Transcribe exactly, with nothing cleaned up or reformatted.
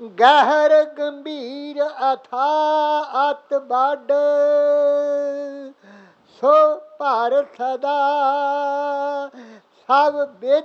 ਗਹਿਰ ਗੰਭੀਰ ਅਥਾ ਅਤ ਵੱਡ ਸੋ ਭਰ ਸਦਾ ਸਭ